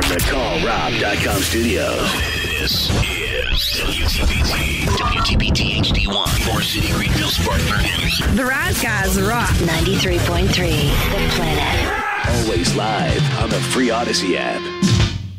the CallRob.com studios. This is WTBT HD1, Moore City, Greenville, Spartanburg. The Rise Guys rock. 93.3, The Planet. Always live on the free Odyssey app.